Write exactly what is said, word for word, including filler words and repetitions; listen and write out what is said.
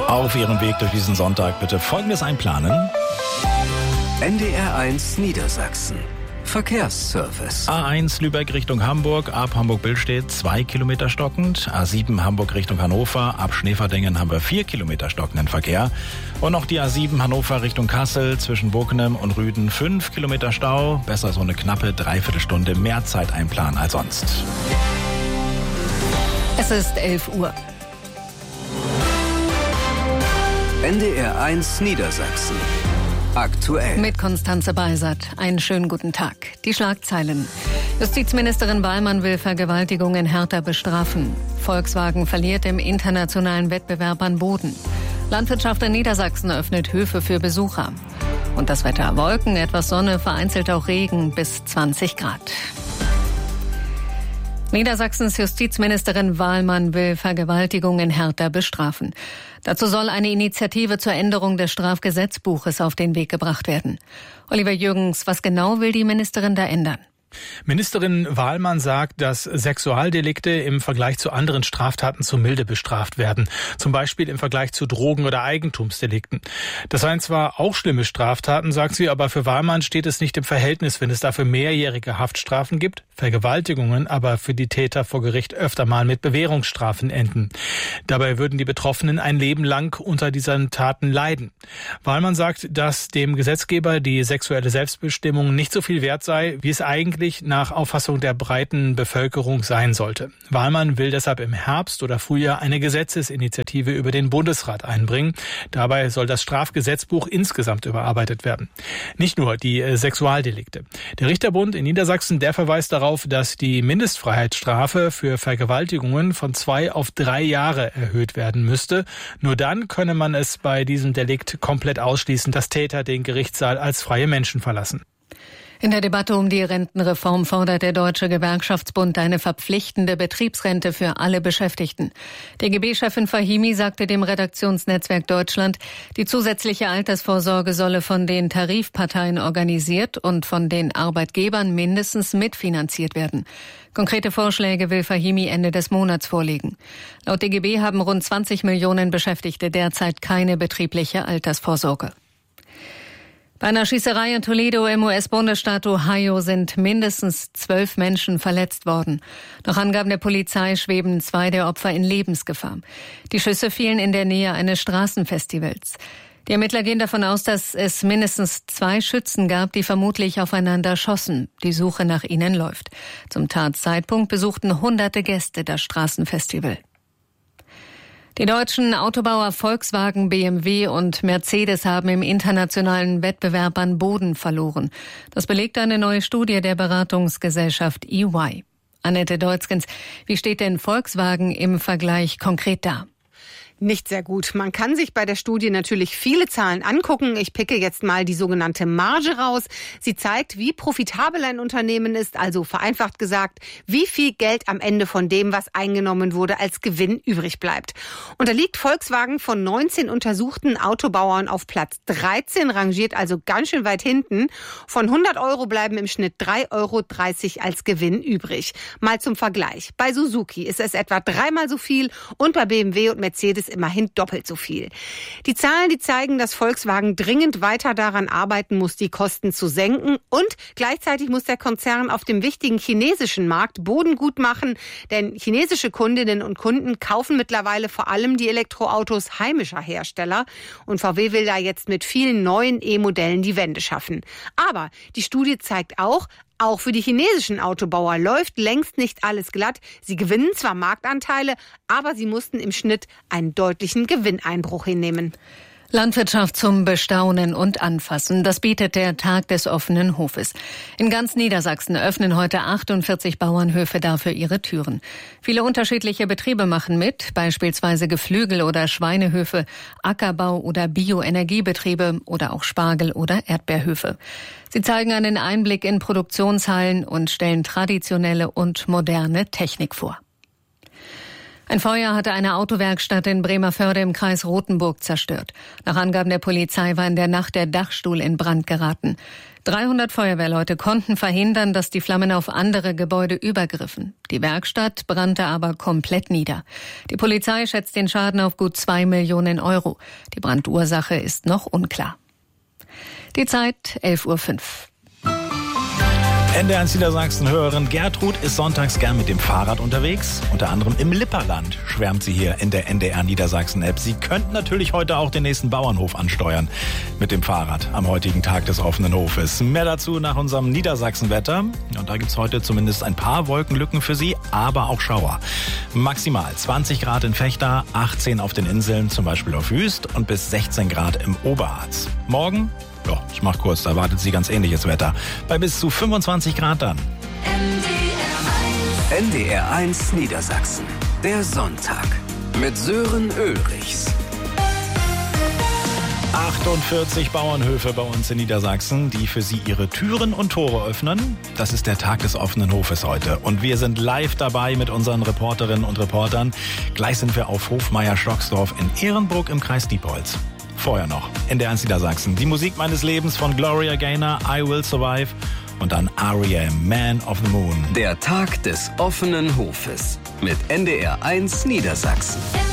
Auf Ihrem Weg durch diesen Sonntag bitte Folgendes einplanen. N D R eins Niedersachsen. Verkehrsservice. A eins Lübeck Richtung Hamburg, ab Hamburg-Billstedt zwei Kilometer stockend. A sieben Hamburg Richtung Hannover, ab Schneeverdingen haben wir vier Kilometer stockenden Verkehr. Und noch die A sieben Hannover Richtung Kassel, zwischen Bockenem und Rüden fünf Kilometer Stau. Besser so eine knappe Dreiviertelstunde mehr Zeit einplanen als sonst. Es ist elf Uhr. N D R eins Niedersachsen. Aktuell. Mit Konstanze Beisert. Einen schönen guten Tag. Die Schlagzeilen. Justizministerin Wallmann will Vergewaltigungen härter bestrafen. Volkswagen verliert im internationalen Wettbewerb an Boden. Landwirtschaft in Niedersachsen öffnet Höfe für Besucher. Und das Wetter: Wolken, etwas Sonne, vereinzelt auch Regen, bis zwanzig Grad. Niedersachsens Justizministerin Wallmann will Vergewaltigungen härter bestrafen. Dazu soll eine Initiative zur Änderung des Strafgesetzbuches auf den Weg gebracht werden. Oliver Jürgens, was genau will die Ministerin da ändern? Ministerin Wallmann sagt, dass Sexualdelikte im Vergleich zu anderen Straftaten zu milde bestraft werden. Zum Beispiel im Vergleich zu Drogen- oder Eigentumsdelikten. Das seien zwar auch schlimme Straftaten, sagt sie, aber für Wallmann steht es nicht im Verhältnis, wenn es dafür mehrjährige Haftstrafen gibt, Vergewaltigungen aber für die Täter vor Gericht öfter mal mit Bewährungsstrafen enden. Dabei würden die Betroffenen ein Leben lang unter diesen Taten leiden. Wallmann sagt, dass dem Gesetzgeber die sexuelle Selbstbestimmung nicht so viel wert sei, wie es eigentlich nach Auffassung der breiten Bevölkerung sein sollte. Wallmann will deshalb im Herbst oder Frühjahr eine Gesetzesinitiative über den Bundesrat einbringen. Dabei soll das Strafgesetzbuch insgesamt überarbeitet werden. Nicht nur die äh, Sexualdelikte. Der Richterbund in Niedersachsen, der verweist darauf, dass die Mindestfreiheitsstrafe für Vergewaltigungen von zwei auf drei Jahre erhöht werden müsste. Nur dann könne man es bei diesem Delikt komplett ausschließen, dass Täter den Gerichtssaal als freie Menschen verlassen. In der Debatte um die Rentenreform fordert der Deutsche Gewerkschaftsbund eine verpflichtende Betriebsrente für alle Beschäftigten. D G B-Chefin Fahimi sagte dem Redaktionsnetzwerk Deutschland, die zusätzliche Altersvorsorge solle von den Tarifparteien organisiert und von den Arbeitgebern mindestens mitfinanziert werden. Konkrete Vorschläge will Fahimi Ende des Monats vorlegen. Laut D G B haben rund zwanzig Millionen Beschäftigte derzeit keine betriebliche Altersvorsorge. Bei einer Schießerei in Toledo im U S-Bundesstaat Ohio sind mindestens zwölf Menschen verletzt worden. Nach Angaben der Polizei schweben zwei der Opfer in Lebensgefahr. Die Schüsse fielen in der Nähe eines Straßenfestivals. Die Ermittler gehen davon aus, dass es mindestens zwei Schützen gab, die vermutlich aufeinander schossen. Die Suche nach ihnen läuft. Zum Tatzeitpunkt besuchten hunderte Gäste das Straßenfestival. Die deutschen Autobauer Volkswagen, B M W und Mercedes haben im internationalen Wettbewerb an Boden verloren. Das belegt eine neue Studie der Beratungsgesellschaft E Y. Annette Deutzgens, wie steht denn Volkswagen im Vergleich konkret da? Nicht sehr gut. Man kann sich bei der Studie natürlich viele Zahlen angucken. Ich picke jetzt mal die sogenannte Marge raus. Sie zeigt, wie profitabel ein Unternehmen ist, also vereinfacht gesagt, wie viel Geld am Ende von dem, was eingenommen wurde, als Gewinn übrig bleibt. Und da liegt Volkswagen von neunzehn untersuchten Autobauern auf Platz dreizehn, rangiert also ganz schön weit hinten. Von hundert Euro bleiben im Schnitt drei Euro dreißig als Gewinn übrig. Mal zum Vergleich. Bei Suzuki ist es etwa dreimal so viel und bei B M W und Mercedes immerhin doppelt so viel. Die Zahlen, die zeigen, dass Volkswagen dringend weiter daran arbeiten muss, die Kosten zu senken, und gleichzeitig muss der Konzern auf dem wichtigen chinesischen Markt Boden gut machen, denn chinesische Kundinnen und Kunden kaufen mittlerweile vor allem die Elektroautos heimischer Hersteller, und V W will da jetzt mit vielen neuen E-Modellen die Wende schaffen. Aber die Studie zeigt auch, auch für die chinesischen Autobauer läuft längst nicht alles glatt. Sie gewinnen zwar Marktanteile, aber sie mussten im Schnitt einen deutlichen Gewinneinbruch hinnehmen. Landwirtschaft zum Bestaunen und Anfassen, das bietet der Tag des offenen Hofes. In ganz Niedersachsen öffnen heute achtundvierzig Bauernhöfe dafür ihre Türen. Viele unterschiedliche Betriebe machen mit, beispielsweise Geflügel- oder Schweinehöfe, Ackerbau- oder Bioenergiebetriebe oder auch Spargel- oder Erdbeerhöfe. Sie zeigen einen Einblick in Produktionshallen und stellen traditionelle und moderne Technik vor. Ein Feuer hatte eine Autowerkstatt in Bremervörde im Kreis Rothenburg zerstört. Nach Angaben der Polizei war in der Nacht der Dachstuhl in Brand geraten. dreihundert Feuerwehrleute konnten verhindern, dass die Flammen auf andere Gebäude übergriffen. Die Werkstatt brannte aber komplett nieder. Die Polizei schätzt den Schaden auf gut zwei Millionen Euro. Die Brandursache ist noch unklar. Die Zeit elf Uhr fünf. N D R eins Niedersachsen-Hörerin Gertrud ist sonntags gern mit dem Fahrrad unterwegs. Unter anderem im Lipperland schwärmt sie hier in der N D R Niedersachsen-App. Sie könnten natürlich heute auch den nächsten Bauernhof ansteuern mit dem Fahrrad am heutigen Tag des offenen Hofes. Mehr dazu nach unserem Niedersachsen-Wetter. Und da gibt's heute zumindest ein paar Wolkenlücken für Sie, aber auch Schauer. Maximal zwanzig Grad in Vechta, achtzehn auf den Inseln, zum Beispiel auf Hüst, und bis sechzehn Grad im Oberharz. Morgen? Ja, ich mach kurz, da erwartet Sie ganz ähnliches Wetter. Bei bis zu fünfundzwanzig Grad dann. N D R eins Niedersachsen. Der Sonntag. Mit Sören Ulrichs. achtundvierzig Bauernhöfe bei uns in Niedersachsen, die für Sie ihre Türen und Tore öffnen. Das ist der Tag des offenen Hofes heute. Und wir sind live dabei mit unseren Reporterinnen und Reportern. Gleich sind wir auf Hofmeier-Stocksdorf in Ehrenburg im Kreis Diepholz. Vorher noch N D R eins Niedersachsen. Die Musik meines Lebens von Gloria Gaynor, I Will Survive. Und dann R E M, Man of the Moon. Der Tag des offenen Hofes mit N D R eins Niedersachsen.